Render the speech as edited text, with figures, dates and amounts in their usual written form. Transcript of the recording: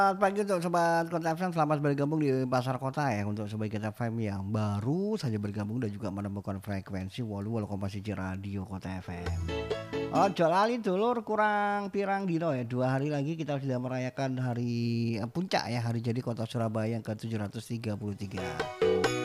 Selamat pagi untuk sobat Kota FM, selamat bergabung di pasar kota ya untuk sobat Kota FM yang baru saja bergabung dan juga menemukan frekuensi 88,1 Radio Kota FM. Ojo lali dulur kurang pirang dino ya 2 hari lagi kita sudah merayakan hari puncak ya hari jadi Kota Surabaya yang ke-733.